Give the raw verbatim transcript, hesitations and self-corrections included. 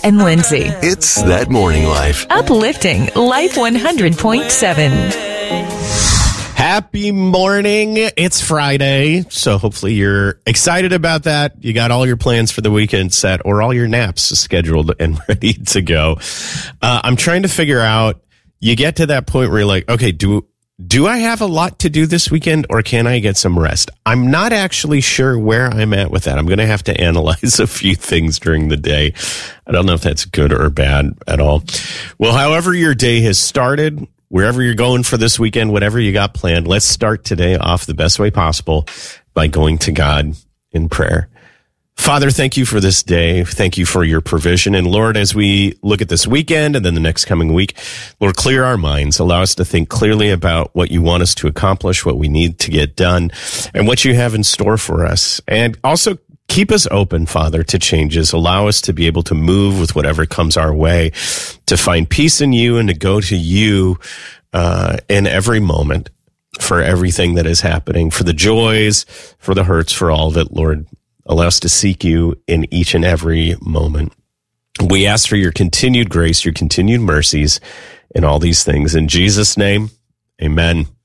and Lindsay. It's That Morning Life. Uplifting Life one hundred point seven. Happy morning. It's Friday, so hopefully you're excited about that. You got all your plans for the weekend set or all your naps scheduled and ready to go. Uh, I'm trying to figure out, you get to that point where you're like, okay, do do I have a lot to do this weekend or can I get some rest? I'm not actually sure where I'm at with that. I'm going to have to analyze a few things during the day. I don't know if that's good or bad at all. Well, however your day has started, wherever you're going for this weekend, whatever you got planned, let's start today off the best way possible by going to God in prayer. Father, thank you for this day. Thank you for your provision. And Lord, as we look at this weekend and then the next coming week, Lord, clear our minds. Allow us to think clearly about what you want us to accomplish, what we need to get done, and what you have in store for us. And also keep us open, Father, to changes. Allow us to be able to move with whatever comes our way, to find peace in you and to go to you uh, in every moment for everything that is happening, for the joys, for the hurts, for all of it, Lord. Allow us to seek you in each and every moment. We ask for your continued grace, your continued mercies in all these things. In Jesus' name, amen.